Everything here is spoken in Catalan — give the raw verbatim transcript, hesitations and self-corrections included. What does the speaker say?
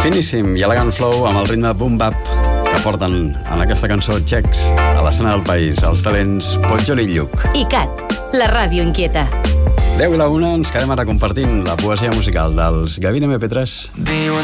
Finíssim i elegant flow amb el ritme boom-bap que porten en aquesta cançó Txecs a l'escena del país, els talents Potjol i Lluc. I Cat, la ràdio inquieta. deu i la una ens quedem ara compartint la poesia musical dels Gavin eme pe tres.